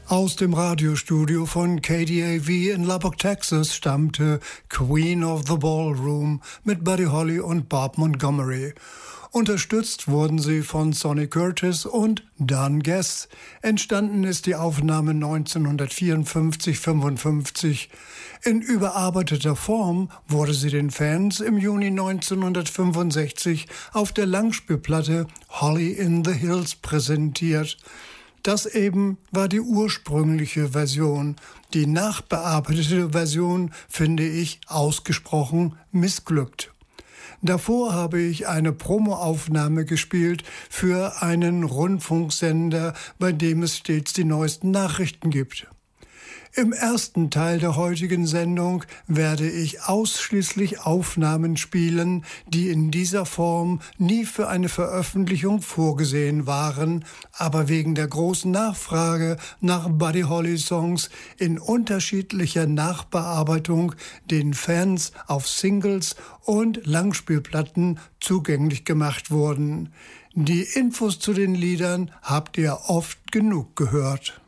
Aus dem Radiostudio von KDAV in Lubbock, Texas stammte Queen of the Ballroom mit Buddy Holly und Bob Montgomery. Unterstützt wurden sie von Sonny Curtis und Don Guess. Entstanden ist die Aufnahme 1954-55. In überarbeiteter Form wurde sie den Fans im Juni 1965 auf der Langspielplatte Holly in the Hills präsentiert. Das eben war die ursprüngliche Version. Die nachbearbeitete Version finde ich ausgesprochen missglückt. Davor habe ich eine Promoaufnahme gespielt für einen Rundfunksender, bei dem es stets die neuesten Nachrichten gibt. Im ersten Teil der heutigen Sendung werde ich ausschließlich Aufnahmen spielen, die in dieser Form nie für eine Veröffentlichung vorgesehen waren, aber wegen der großen Nachfrage nach Buddy Holly Songs in unterschiedlicher Nachbearbeitung den Fans auf Singles und Langspielplatten zugänglich gemacht wurden. Die Infos zu den Liedern habt ihr oft genug gehört.